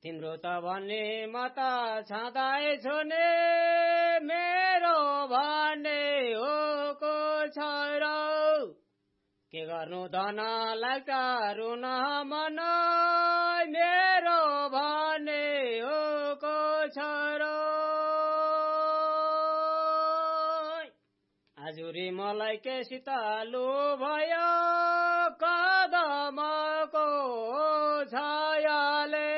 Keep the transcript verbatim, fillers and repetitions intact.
तिम्रो त भन्ने म त छँदैछु नि मेरो भन्ने हो को छैन के गर्नु धन लाग्छ रुन मन मेरो भन्ने हो को छैन आजुरी मलाई के शीतलु भयो कदमको छायाले